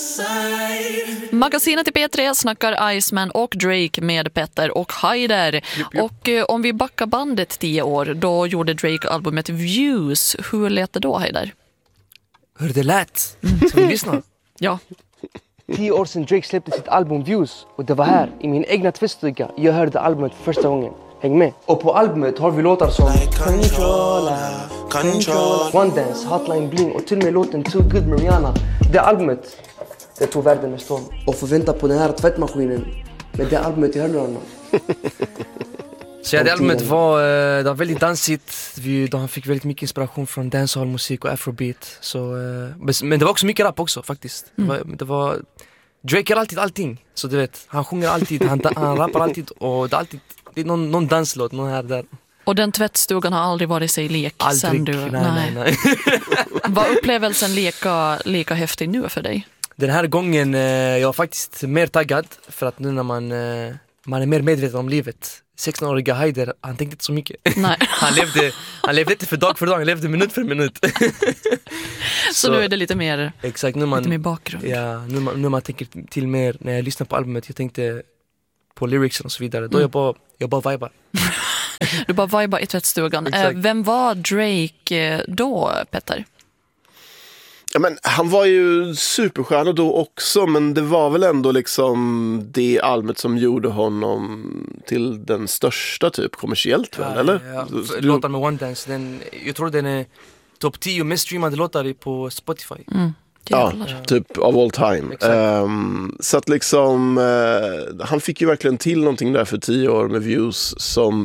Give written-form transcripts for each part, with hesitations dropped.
Magasinet i P3 snackar Iceman och Drake med Petter och Haider. Och om vi backar bandet 10 år, då gjorde Drake albumet Views. Hur lät det då, Haider? Hur det lät? Ska vi lyssna? Ja. 10 år sedan Drake släppte sitt album Views. Och det var här, i min egna tvättstuga, jag hörde albumet första gången. Häng med. Och på albumet har vi låtar som Controller, One Dance, Hotline Bling och till och med låten Too Good med Rihanna. Det albumet, det tog världen med storm. Och får vänta på den här tvättmaskinen med det albumet i hörlurarna. Så ja, det albumet var väldigt dansigt. Han fick väldigt mycket inspiration från dancehall-musik och afrobeat. Så, men det var också mycket rap också faktiskt. Det var Drake gör alltid allting. Så du vet, han sjunger alltid, han rappar alltid. Och det är alltid det är någon danslåt, någon här där. Och den tvättstugan har aldrig varit sig lek. Aldrig, sen du... nej. Var upplevelsen lika häftig nu för dig? Den här gången jag var faktiskt mer taggad. För att nu när man är mer medveten om livet. 16-åriga Haider, han tänkte inte så mycket. Nej. han levde inte för dag, han levde minut för minut. så nu är det lite mer, exakt, lite mer bakgrund. Ja, nu man tänker till mer när jag lyssnar på albumet. Jag tänkte på lyricsen och så vidare. Då jag bara vibar. Du bara vibar i tvättstugan. Vem var Drake då, Petter? Ja, men han var ju superstjärna då också, men det var väl ändå liksom det albumet som gjorde honom till den största typ kommersiellt väl, eller? Ja. Låten med One Dance, jag tror den är topp 10 mest streamade låtar på Spotify. Ja, typ of all time. Så att liksom han fick ju verkligen till någonting där för 10 år med Views som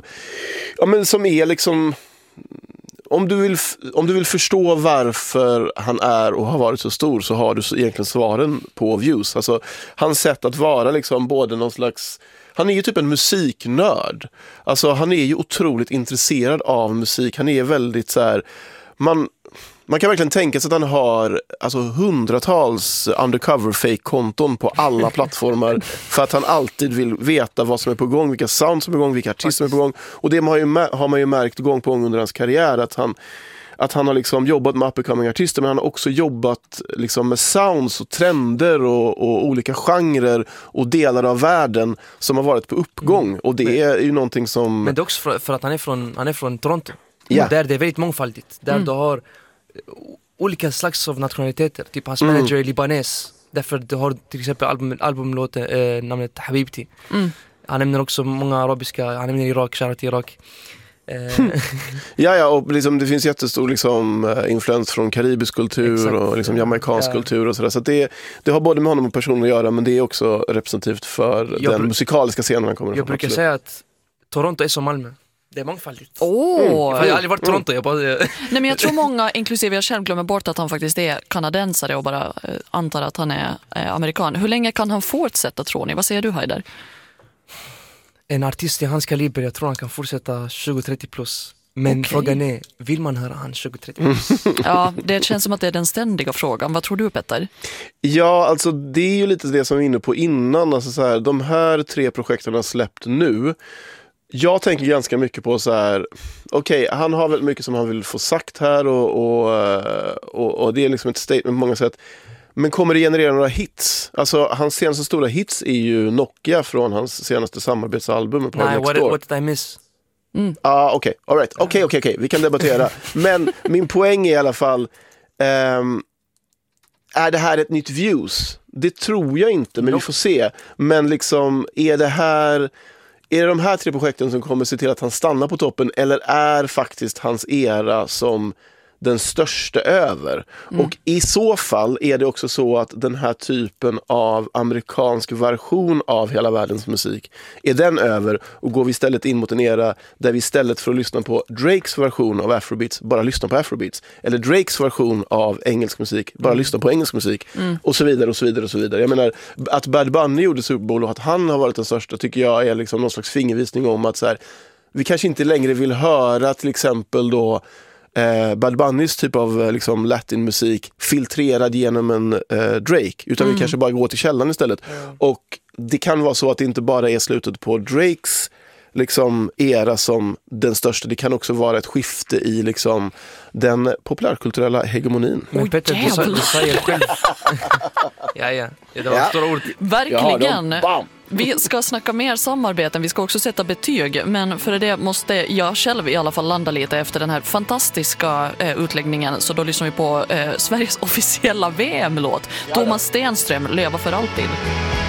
är liksom, om du vill förstå varför han är och har varit så stor, så har du egentligen svaren på Views. Alltså hans sätt att vara liksom både någon slags, han är ju typ en musiknörd. Alltså han är ju otroligt intresserad av musik. Han är väldigt så här, man kan verkligen tänka sig att han har alltså hundratals undercover fake-konton på alla plattformar för att han alltid vill veta vad som är på gång, vilka sound som är på gång, vilka artister som är på gång. Och det har man ju märkt gång på gång under hans karriär, att han har liksom jobbat med up-and-coming artister, men han har också jobbat liksom med sounds och trender och olika genrer och delar av världen som har varit på uppgång. Och det är ju någonting som... Men det är också för att han är från Toronto. Yeah. Där det är väldigt mångfaldigt. Där du har olika slags av nationaliteter. Typ hans manager är libanes. Därför du har till exempel albumlåten namnet Habibti. Han nämner också många arabiska. Han nämner Irak, shoutout till Irak. Ja, och liksom, det finns jättestor liksom, influens från karibisk kultur. Exakt. Och liksom, jamaikansk kultur och sådär. Så det har både med honom och personen att göra, men det är också representativt för den musikaliska scenen han kommer ifrån. Jag brukar säga att Toronto är som Malmö. Det är mångfaldigt. Jag har aldrig varit i Toronto. Nej, men jag tror många, inklusive jag själv, glömmer bort att han faktiskt är kanadensare och bara antar att han är amerikan. Hur länge kan han fortsätta, tror ni? Vad säger du, Haider? En artist i hans kaliber, jag tror han kan fortsätta 20-30 plus. Men frågan är, vill man höra han 20-30 plus? Ja, det känns som att det är den ständiga frågan. Vad tror du, Petter? Ja, alltså det är ju lite det som vi var inne på innan. Alltså, så här, de här 3 projekten har släppt nu. Jag tänker ganska mycket på så här, okej, han har väldigt mycket som han vill få sagt här och det är liksom ett statement på många sätt. Men kommer det generera några hits? Alltså hans senaste stora hits är ju Nokia från hans senaste samarbetsalbum med Party Next Door. What did I miss? Okej, all right. Okej, vi kan debattera. Men min poäng är i alla fall, är det här ett nytt Views? Det tror jag inte, men vi får se. Men liksom, är det de här 3 projekten som kommer se till att han stannar på toppen, eller är faktiskt hans era som den största över? Och i så fall är det också så att den här typen av amerikansk version av hela världens musik, är den över, och går vi istället in mot en era där vi istället för att lyssna på Drakes version av Afrobeats bara lyssnar på Afrobeats, eller Drakes version av engelsk musik bara lyssnar på engelsk musik, och så vidare och så vidare och så vidare. Jag menar, att Bad Bunny gjorde Super Bowl och att han har varit den största tycker jag är liksom någon slags fingervisning om att så här, vi kanske inte längre vill höra till exempel då Bad Bunnys typ av liksom latinmusik filtrerad genom en Drake, utan vi kanske bara går till källan istället. Och det kan vara så att det inte bara är slutet på Drakes liksom era som den största. Det kan också vara ett skifte i liksom den populärkulturella hegemonin. Men Petter, du säger själv. ja, det var ett stort ord. Verkligen. Ja, Vi ska snacka mer samarbeten, vi ska också sätta betyg, men för det måste jag själv i alla fall landa lite efter den här fantastiska utläggningen. Så då lyssnar vi på Sveriges officiella VM-låt. Thomas Stenström, Leva för alltid.